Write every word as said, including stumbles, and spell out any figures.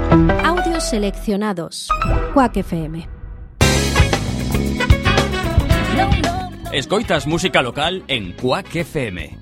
Audios seleccionados. Quack F M. Escoitas música local en Quack F M.